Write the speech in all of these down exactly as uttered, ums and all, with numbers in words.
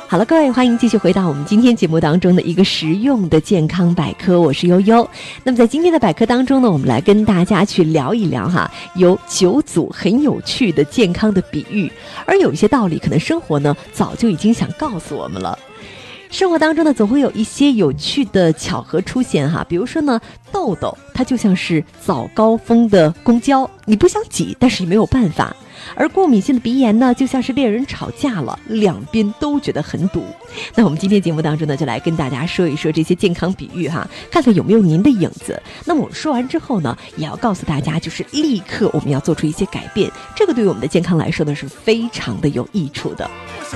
好了，各位，欢迎继续回到我们今天节目当中的一个实用的健康百科，我是悠悠。那么在今天的百科当中呢，我们来跟大家去聊一聊哈，有九组很有趣的健康的比喻，而有一些道理可能生活呢早就已经想告诉我们了。生活当中呢，总会有一些有趣的巧合出现哈，比如说呢，痘痘它就像是早高峰的公交，你不想挤，但是也没有办法。而过敏性的鼻炎呢，就像是恋人吵架了，两边都觉得很堵。那我们今天节目当中呢，就来跟大家说一说这些健康比喻哈，看看有没有您的影子。那么我说完之后呢，也要告诉大家，就是立刻我们要做出一些改变，这个对于我们的健康来说呢，是非常的有益处的。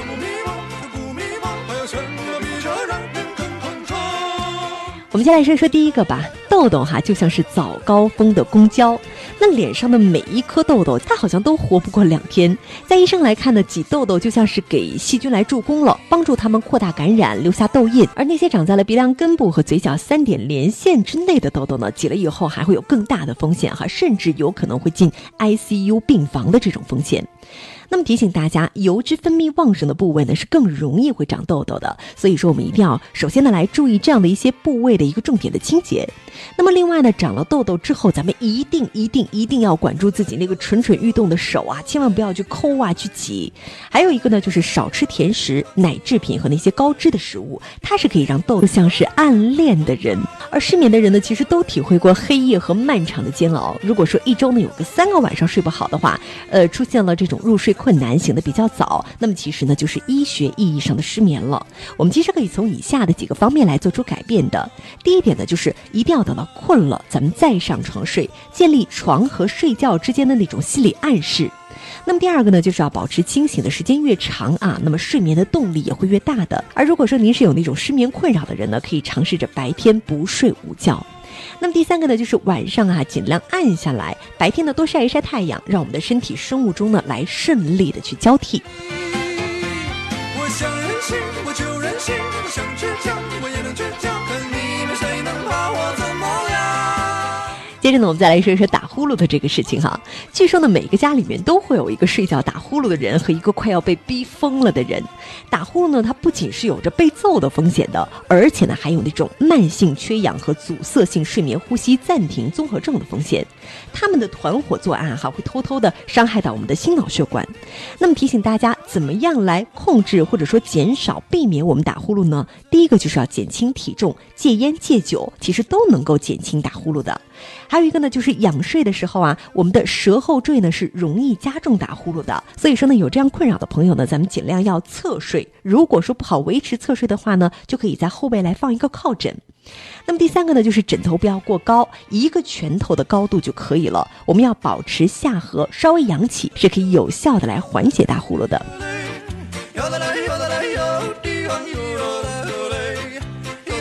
我们先来说说第一个吧，痘痘哈就像是早高峰的公交，那脸上的每一颗痘痘它好像都活不过两天。在医生来看呢，挤痘痘就像是给细菌来助攻了，帮助它们扩大感染，留下痘印。而那些长在了鼻梁根部和嘴角三点连线之内的痘痘呢，挤了以后还会有更大的风险哈，甚至有可能会进 I C U 病房的这种风险。那么提醒大家，油脂分泌旺盛的部位呢是更容易会长痘痘的，所以说我们一定要首先呢来注意这样的一些部位的一个重点的清洁。那么另外呢，长了痘痘之后，咱们一定一定一定要管住自己那个蠢蠢欲动的手啊，千万不要去抠啊去挤。还有一个呢，就是少吃甜食、奶制品和那些高脂的食物，它是可以让痘痘像是暗恋的人。而失眠的人呢，其实都体会过黑夜和漫长的煎熬。如果说一周呢有个三个晚上睡不好的话，呃，出现了这种入睡困难，醒得比较早，那么其实呢就是医学意义上的失眠了。我们其实可以从以下的几个方面来做出改变的。第一点呢，就是一定要等到困了咱们再上床睡，建立床和睡觉之间的那种心理暗示。那么第二个呢，就是要保持清醒的时间越长啊，那么睡眠的动力也会越大的。而如果说您是有那种失眠困扰的人呢，可以尝试着白天不睡午觉。那么第三个呢，就是晚上啊尽量暗下来，白天呢多晒一晒太阳，让我们的身体生物钟呢来顺利的去交替。 我想任性，我就任性，我想倔强，我也能倔强，看你们谁能把我怎么样。 接着呢，我们再来说一说打呼噜的这个事情哈。据说呢，每个家里面都会有一个睡觉打呼噜的人和一个快要被逼疯了的人。打呼噜呢，它不仅是有着被揍的风险的，而且呢，还有那种慢性缺氧和阻塞性睡眠呼吸暂停综合症的风险。他们的团伙作案哈，会偷偷的伤害到我们的心脑血管。那么提醒大家，怎么样来控制或者说减少、避免我们打呼噜呢？第一个就是要减轻体重，戒烟戒酒，其实都能够减轻打呼噜的。还有一个呢，就是仰睡的时候啊，我们的舌后坠呢是容易加重打呼噜的。所以说呢，有这样困扰的朋友呢，咱们尽量要侧睡。如果说不好维持侧睡的话呢，就可以在后背来放一个靠枕。那么第三个呢，就是枕头不要过高，一个拳头的高度就可以了。我们要保持下颌稍微扬起，是可以有效的来缓解打呼噜的。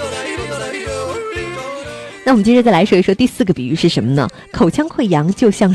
那我们接着再来说一说第四个比喻是什么呢？口腔溃疡就像